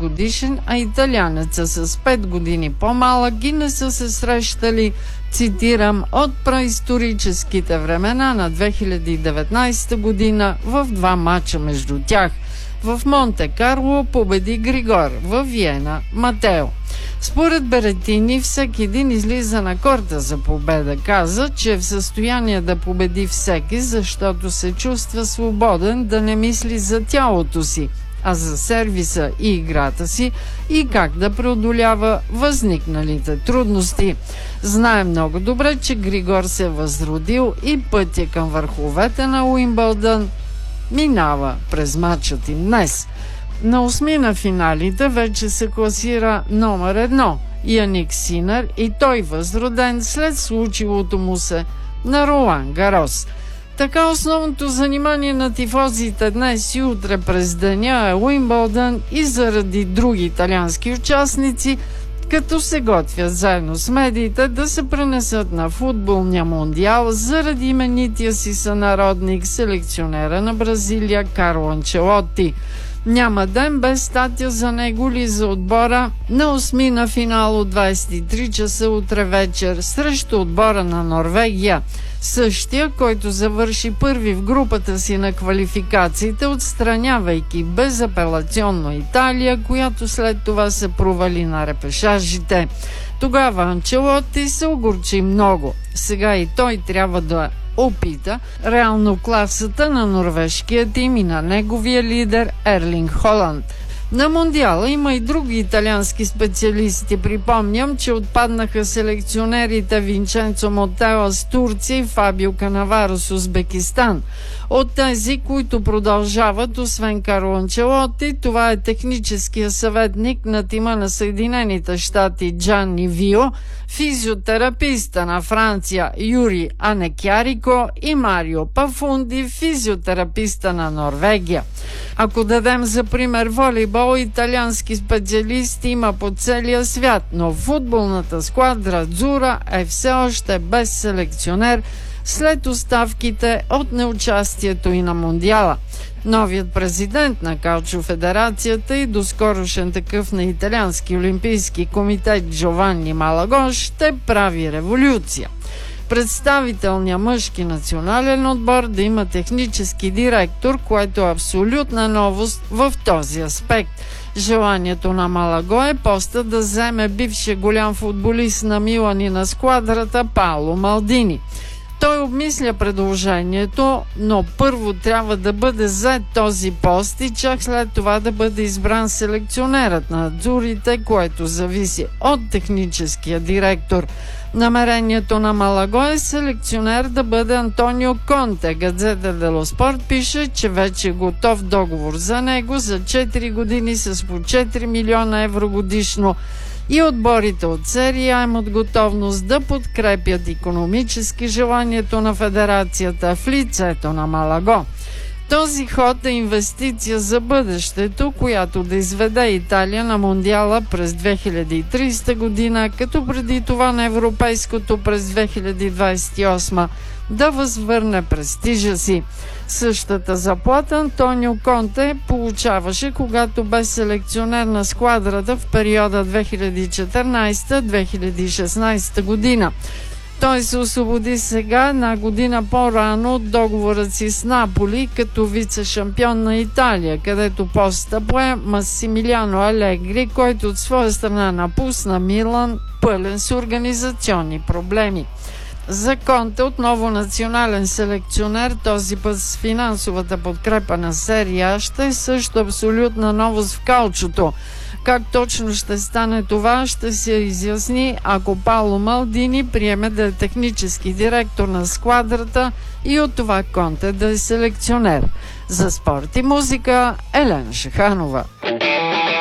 годишен, а италянеца с 5 години по-малък ги не са се срещали, цитирам, от преисторическите времена на 2019 година в 2 мача между тях. В Монте Карло победи Григор, в Виена Матео. Според Беретини, всеки един излиза на корта за победа. Каза, че е в състояние да победи всеки, защото се чувства свободен да не мисли за тялото си, а за сервиса и играта си и как да преодолява възникналите трудности. Знае много добре, че Григор се е възродил и пътя към върховете на Уимбълдън минава през мачът им днес. На осми на финалите вече се класира номер 1 Яник Синер и той възроден след случилото му се на Ролан Гарос. Така основното занимание на тифозите днес и утре през деня е Уимбълдън и заради други италиански участници, като се готвят заедно с медиите да се пренесат на футболния мондиал заради именития си сънародник, селекционера на Бразилия Карло Анчелоти. Няма ден без статия за него ли за отбора на осми на финал от 23 часа утре вечер срещу отбора на Норвегия. Същия, който завърши първи в групата си на квалификациите, отстранявайки безапелационно Италия, която след това се провали на репешажите. Тогава Анчелоти се огорчи много. Сега и той трябва да опита реално класата на норвежкия тим и на неговия лидер Ерлинг Холанд. На мондиала има и други италиански специалисти. Припомням, че отпаднаха селекционерите Винченцо Мотела с Турция и Фабио Канаваро с Узбекистан. От тези, които продължават, освен Карло Анчелоти, това е техническия съветник на тима на Съединените щати Джанни Вио, физиотераписта на Франция Юри Анекярико и Марио Пафунди, физиотераписта на Норвегия. Ако дадем за пример волейбол, италиански специалисти има по целия свят, но футболната сквадра Адзура е все още без селекционер след оставките от неучастието и на мондиала. Новият президент на Калчо Федерацията и доскорошен такъв на Италиански олимпийски комитет Джованни Малагош ще прави революция. Представителният мъжки национален отбор да има технически директор, което е абсолютна новост в този аспект. Желанието на Малаго е поста да вземе бившия голям футболист на Милан и на сквадрата Паоло Малдини. Той обмисля предложението, но първо трябва да бъде зает този пост и чак след това да бъде избран селекционерът на Адзурите, което зависи от техническия директор. Намерението на Малаго е селекционер да бъде Антонио Конте. Газета дело Спорт пише, че вече е готов договор за него за 4 години с по 4 милиона евро годишно. И отборите от серия А имат готовност да подкрепят икономически желанието на федерацията в лицето на Малаго. Този ход е инвестиция за бъдещето, която да изведе Италия на мондиала през 2030 година, като преди това на европейското през 2028 да възвърне престижа си. Същата заплата Антонио Конте получаваше, когато бе селекционер на сквадрата в периода 2014-2016 година. Той се освободи сега, една година по-рано, от договора си с Наполи като вице-шампион на Италия, където поста пое Масимилиано Алегри, който от своя страна напусна Милан пълен с организационни проблеми. За Конте отново национален селекционер, този път с финансовата подкрепа на серия, ще е също абсолютна новост в калчото. Как точно ще стане това, ще се изясни, ако Паоло Малдини приеме да е технически директор на сквадрата и от това Конте да е селекционер. За спорт и музика, Елена Шаханова.